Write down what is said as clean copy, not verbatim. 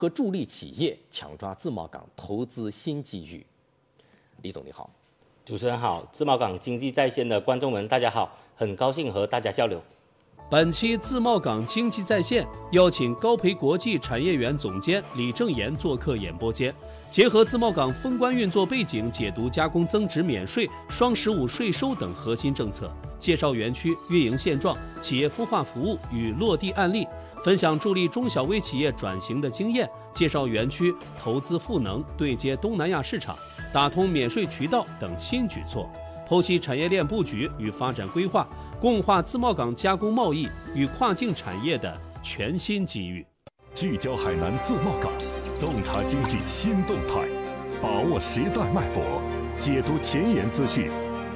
和助力企业抢抓自贸港投资新机遇。李总你好。 主持人好，自贸港经济在线的观众们大家好，很高兴和大家交流。 本期自贸港经济在线邀请高培国际产业园总监李正岩做客演播间，结合自贸港封关运作背景，解读加工增值免税、双15税收等核心政策，介绍园区运营现状、企业孵化服务与落地案例，分享助力中小微企业转型的经验，介绍园区投资赋能、对接东南亚市场、打通免税渠道等新举措，剖析产业链布局与发展规划，共话自贸港加工贸易与跨境产业的全新机遇。 聚焦海南自贸港，洞察经济新动态，把握时代脉搏，解读前沿资讯，